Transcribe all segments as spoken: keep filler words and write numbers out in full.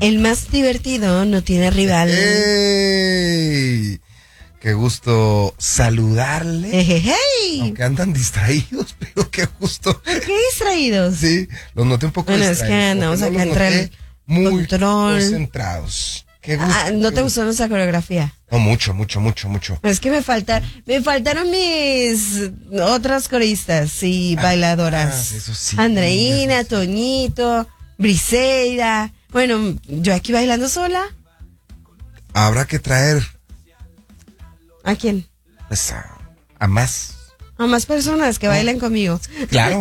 El más divertido no tiene rival. ¡Ey! Qué gusto saludarle. Hey. Aunque andan distraídos, pero qué gusto. ¿Qué distraídos? Sí, los noté un poco bueno, distraídos. Bueno, es que andamos no acá entre el muy control. Concentrados. Qué gusto. Ah, ¿no te gustó nuestra coreografía? No, mucho, mucho, mucho, mucho. Es que me falta, me faltaron mis otras coristas y ah, bailadoras. Ah, eso sí. Andreina, eso sí. Toñito, Briseida. Bueno, yo aquí bailando sola. Habrá que traer. ¿A quién? Pues a, a más. A más personas que bailen conmigo. Claro.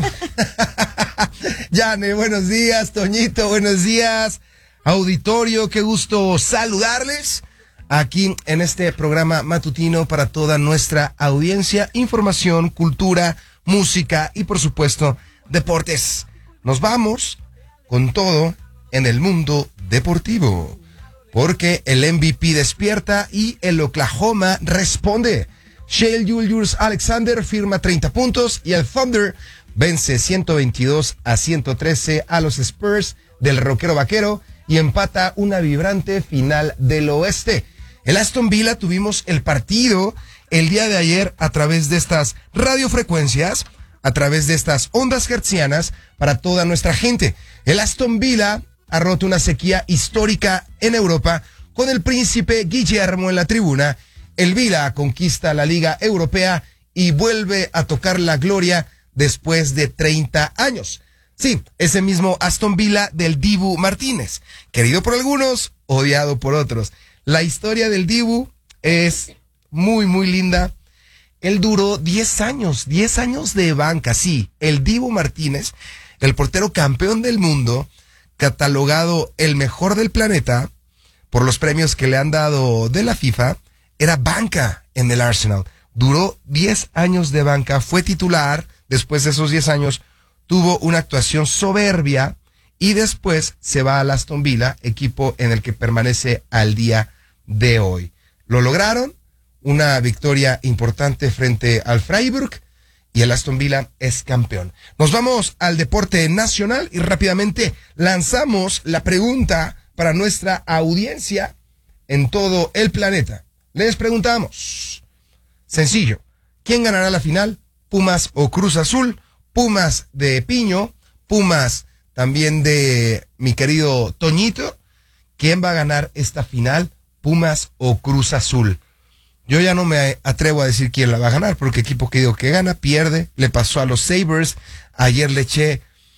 Yane, buenos días. Toñito, buenos días. Auditorio, qué gusto saludarles aquí en este programa matutino para toda nuestra audiencia. Información, cultura, música y por supuesto deportes. Nos vamos con todo en el mundo deportivo, porque el M V P despierta y el Oklahoma responde. Shai Gilgeous-Alexander firma treinta puntos y el Thunder vence ciento veintidós a ciento trece a los Spurs del rockero vaquero y empata una vibrante final del oeste. El Aston Villa tuvimos el partido el día de ayer a través de estas radiofrecuencias, a través de estas ondas hertzianas para toda nuestra gente. El Aston Villa ha roto una sequía histórica en Europa con el príncipe Guillermo en la tribuna. El Villa conquista la Liga Europea y vuelve a tocar la gloria después de treinta años. Sí, ese mismo Aston Villa del Dibu Martínez, querido por algunos, odiado por otros. La historia del Dibu es muy, muy linda. Él duró diez años, diez años de banca, sí. El Dibu Martínez, el portero campeón del mundo, catalogado el mejor del planeta por los premios que le han dado de la FIFA, era banca en el Arsenal. Duró diez años de banca, fue titular. Después de esos diez años tuvo una actuación soberbia y después se va al Aston Villa, equipo en el que permanece al día de hoy. Lo lograron, una victoria importante frente al Freiburg y el Aston Villa es campeón. Nos vamos al deporte nacional y rápidamente lanzamos la pregunta para nuestra audiencia en todo el planeta. Les preguntamos, sencillo, ¿quién ganará la final? ¿Pumas o Cruz Azul? Pumas de Piño, Pumas también de mi querido Toñito. ¿Quién va a ganar esta final? ¿Pumas o Cruz Azul? Yo ya no me atrevo a decir quién la va a ganar, porque el equipo que digo que gana, pierde. Le pasó a los Sabres. Ayer le eché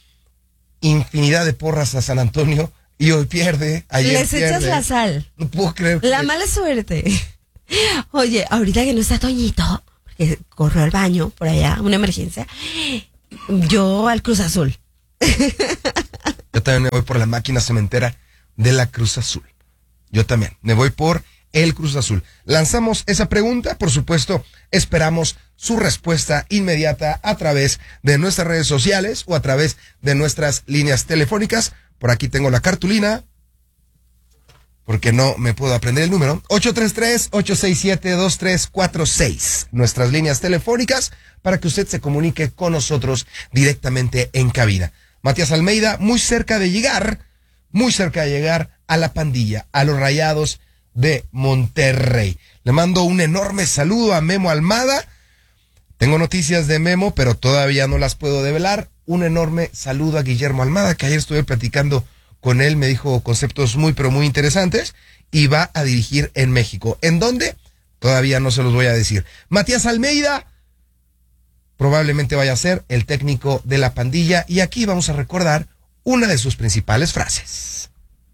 infinidad de porras a San Antonio y hoy pierde. Ayer Les pierde. echas la sal. No puedo creer. La que... mala suerte. Oye, ahorita que no está Toñito, porque corrió al baño por allá, una emergencia, yo al Cruz Azul. Yo también me voy por la máquina cementera de la Cruz Azul. Yo también me voy por el Cruz Azul. Lanzamos esa pregunta, por supuesto, esperamos su respuesta inmediata a través de nuestras redes sociales o a través de nuestras líneas telefónicas. Por aquí tengo la cartulina, porque no me puedo aprender el número. ocho tres tres, ocho seis siete, dos tres cuatro seis. Nuestras líneas telefónicas para que usted se comunique con nosotros directamente en cabina. Matías Almeida, muy cerca de llegar, muy cerca de llegar a la pandilla, a los Rayados de Monterrey. Le mando un enorme saludo a Memo Almada. Tengo noticias de Memo, pero todavía no las puedo develar. Un enorme saludo a Guillermo Almada, que ayer estuve platicando con él, me dijo conceptos muy, pero muy interesantes, y va a dirigir en México. ¿En dónde? Todavía no se los voy a decir. Matías Almeida probablemente vaya a ser el técnico de la pandilla, y aquí vamos a recordar una de sus principales frases.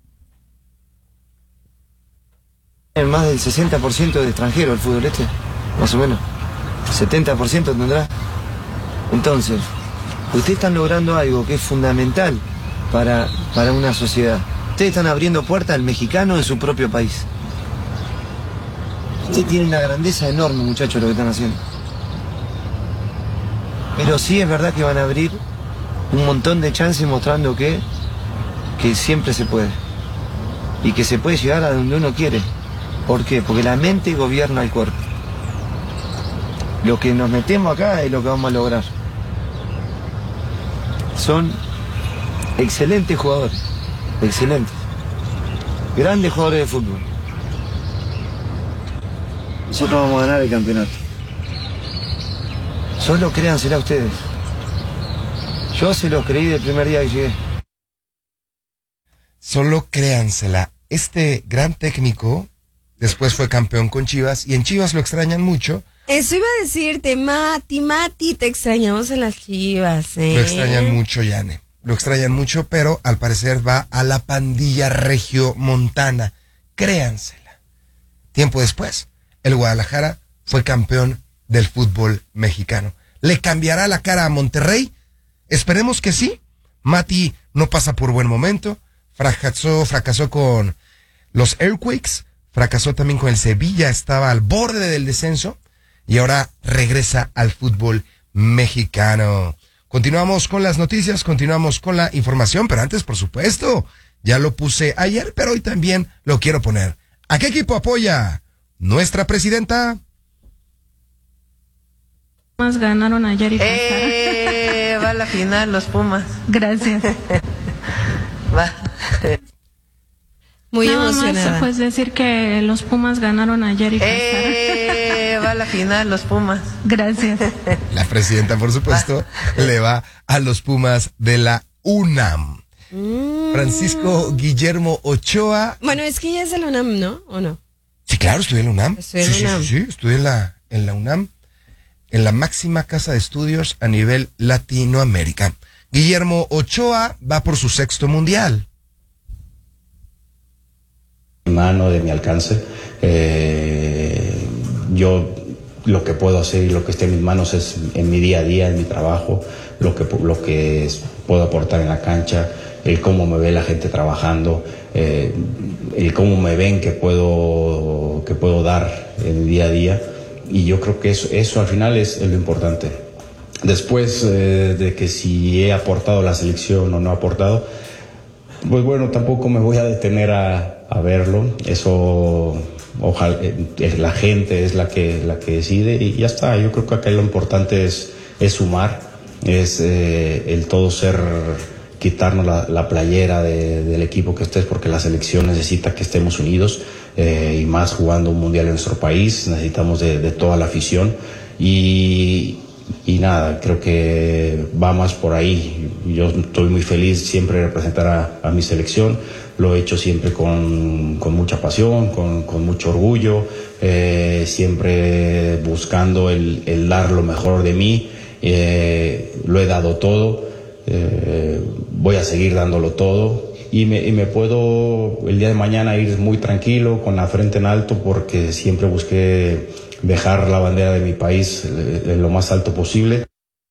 Más del sesenta por ciento de extranjero el fútbol este, más o menos. setenta por ciento tendrá. Entonces, ustedes están logrando algo que es fundamental para, para una sociedad. Ustedes están abriendo puertas al mexicano en su propio país. Ustedes tienen una grandeza enorme, muchachos, lo que están haciendo. Pero sí es verdad que van a abrir un montón de chances mostrando que, que siempre se puede. Y que se puede llegar a donde uno quiere. ¿Por qué? Porque la mente gobierna el cuerpo. Lo que nos metemos acá es lo que vamos a lograr. Son excelentes jugadores, excelentes. grandes jugadores de fútbol. Nosotros vamos a ganar el campeonato. Solo créansela ustedes. Yo se lo creí del primer día que llegué. Solo créansela. Este gran técnico después fue campeón con Chivas y en Chivas lo extrañan mucho. Eso iba a decirte, Mati, Mati, te extrañamos en las Chivas, ¿eh? Lo extrañan mucho, Yane. Lo extrañan mucho, pero al parecer va a la pandilla regiomontana. Créansela. Tiempo después, el Guadalajara fue campeón del fútbol mexicano. ¿Le cambiará la cara a Monterrey? Esperemos que sí. Mati no pasa por buen momento. Fracasó, fracasó con los Earthquakes. Fracasó también con el Sevilla. Estaba al borde del descenso. Y ahora regresa al fútbol mexicano. Continuamos con las noticias, continuamos con la información, pero antes, por supuesto, ya lo puse ayer, pero hoy también lo quiero poner. ¿A qué equipo apoya nuestra presidenta? Pumas ganaron ayer y eh, va a la final los Pumas. Gracias. Va. Muy Nada emocionada. más, pues decir que los Pumas ganaron ayer y eh, va a la final los Pumas. Gracias. La presidenta, por supuesto, le va a los Pumas de la UNAM. Mm. Francisco Guillermo Ochoa. Bueno, es que ella es de la UNAM, ¿no? ¿O no? Sí, claro, estudié en la UNAM. Estudié en sí, la UNAM. Sí, sí, sí, estudié en la, en la UNAM, en la máxima casa de estudios a nivel Latinoamérica. Guillermo Ochoa va por su sexto mundial. Mano de mi alcance. Eh, yo lo que puedo hacer y lo que esté en mis manos es en mi día a día, en mi trabajo, lo que, lo que es, puedo aportar en la cancha, el cómo me ve la gente trabajando, eh, el cómo me ven que puedo, que puedo dar en mi día a día. Y yo creo que eso, eso al final es, es lo importante. Después eh, de que si he aportado a la selección o no he aportado, pues bueno, tampoco me voy a detener a, a verlo. Eso, ojalá, eh, la gente es la que, la que decide y ya está. Yo creo que acá lo importante es, es sumar, es eh, el todo ser, quitarnos la, la playera de, del equipo que estés, porque la selección necesita que estemos unidos eh, y más jugando un mundial en nuestro país. Necesitamos de, de toda la afición y... Y nada, creo que va más por ahí. Yo estoy muy feliz siempre de representar a, a mi selección. Lo he hecho siempre con, con mucha pasión, con, con mucho orgullo, eh, siempre buscando el, el dar lo mejor de mí. Eh, lo he dado todo, eh, voy a seguir dándolo todo. Y me, y me puedo el día de mañana ir muy tranquilo, con la frente en alto, porque siempre busqué dejar la bandera de mi país en lo más alto posible.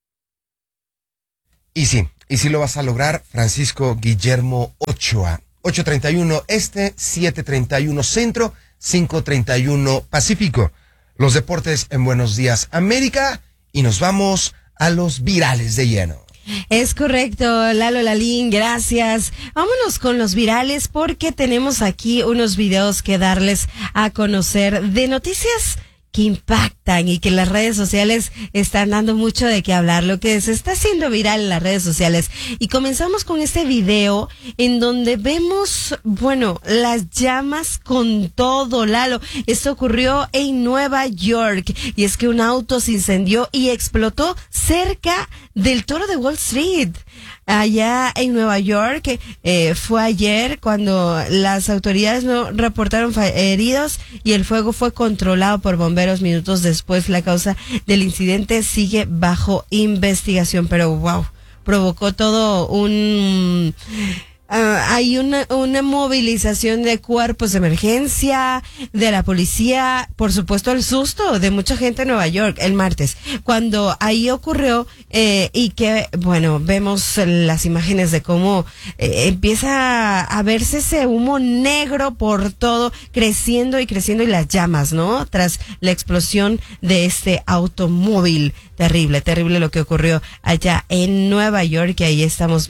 Y sí, y sí lo vas a lograr, Francisco Guillermo Ochoa. ocho treinta y uno Este, siete treinta y uno Centro, cinco treinta y uno Pacífico. Los deportes en Buenos Días América y nos vamos a los virales de lleno. Es correcto, Lalo Lalín, gracias. Vámonos con los virales porque tenemos aquí unos videos que darles a conocer de noticias que impactan y que las redes sociales están dando mucho de qué hablar, lo que se está haciendo viral en las redes sociales. Y comenzamos con este video en donde vemos, bueno, las llamas con todo, Lalo. Esto ocurrió en Nueva York y es que un auto se incendió y explotó cerca del Toro de Wall Street. Allá en Nueva York, eh, fue ayer cuando las autoridades no reportaron heridos y el fuego fue controlado por bomberos minutos después. La causa del incidente sigue bajo investigación, pero wow, provocó todo un... Uh, hay una, una movilización de cuerpos de emergencia, de la policía, por supuesto el susto de mucha gente en Nueva York el martes, cuando ahí ocurrió eh, y que, bueno, vemos las imágenes de cómo eh, empieza a verse ese humo negro por todo, creciendo y creciendo y las llamas, ¿no? Tras la explosión de este automóvil. Terrible, terrible lo que ocurrió allá en Nueva York, y ahí estamos viendo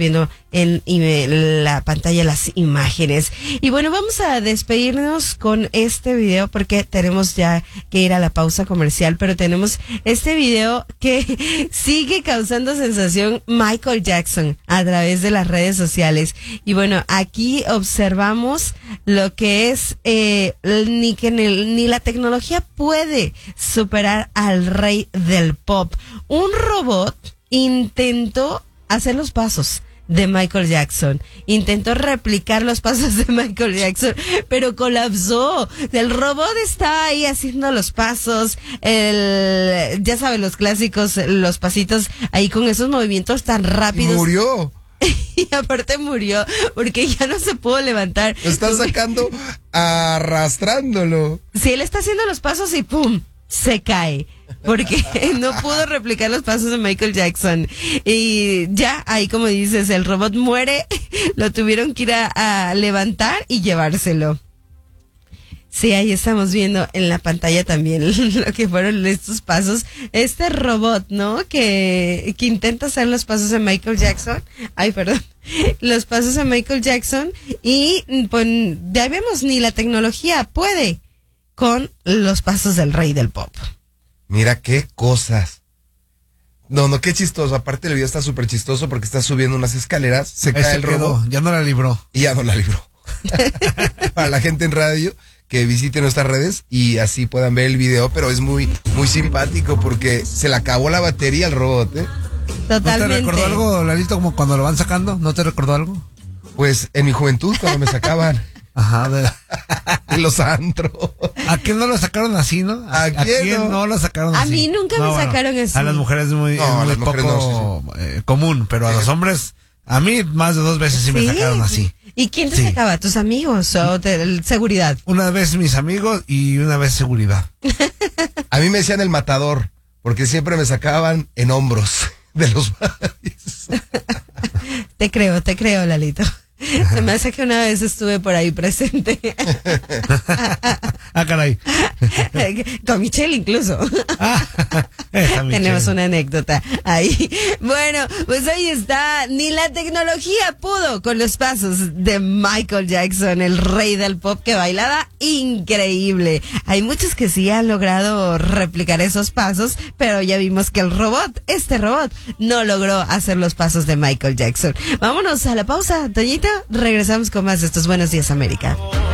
en, en la pantalla las imágenes. Y bueno, vamos a despedirnos con este video porque tenemos ya que ir a la pausa comercial, pero tenemos este video que sigue causando sensación, Michael Jackson, a través de las redes sociales. Y bueno, aquí observamos lo que es eh, ni que ni, ni la tecnología puede superar al rey del pop. Un robot intentó hacer los pasos de Michael Jackson, intentó replicar los pasos de Michael Jackson, pero colapsó. El robot está ahí haciendo los pasos, el, ya saben, los clásicos, los pasitos ahí con esos movimientos tan rápidos. Murió. Y aparte murió porque ya no se pudo levantar. Lo está sacando arrastrándolo. Si él está haciendo los pasos y ¡pum!, se cae. Porque no pudo replicar los pasos de Michael Jackson. Y ya, ahí como dices, el robot muere, lo tuvieron que ir a, a levantar y llevárselo. Sí, ahí estamos viendo en la pantalla también lo que fueron estos pasos. Este robot, ¿no? Que, que intenta hacer los pasos de Michael Jackson. Ay, perdón. Los pasos de Michael Jackson. Y pues ya vemos, ni la tecnología puede con los pasos del rey del pop. Mira qué cosas. No, no, qué chistoso. Aparte el video está súper chistoso porque está subiendo unas escaleras, se cae el robot. Ya no la libró. Y ya no la libró. Para la gente en radio, que visite nuestras redes y así puedan ver el video, pero es muy, muy simpático porque se le acabó la batería al robot, ¿eh? Totalmente. ¿No te recordó algo, Lalito, como cuando lo van sacando? ¿No te recordó algo? Pues en mi juventud, cuando me sacaban. Ajá, de... en los antros. ¿A quién no lo sacaron así, no? ¿A, ¿A quién, quién no? no lo sacaron a así? A mí nunca no, me bueno, sacaron así. A las mujeres es muy, no, es muy poco no, sí, sí. Eh, común, pero a sí. los hombres, a mí más de dos veces sí, sí me sacaron así. ¿Y quién te sí. sacaba? ¿Tus amigos o te, seguridad? Una vez mis amigos y una vez seguridad. A mí me decían el matador, porque siempre me sacaban en hombros de los bares. Te creo, te creo, Lalito. Se me hace que una vez estuve por ahí presente. Ah, caray. Con Michelle incluso. Ah, tenemos una anécdota ahí. Bueno, pues ahí está. Ni la tecnología pudo con los pasos de Michael Jackson, el rey del pop, que bailaba increíble. Hay muchos que sí han logrado replicar esos pasos, pero ya vimos que el robot, este robot, no logró hacer los pasos de Michael Jackson. Vámonos a la pausa, Toñita. Regresamos con más de estos Buenos Días, América.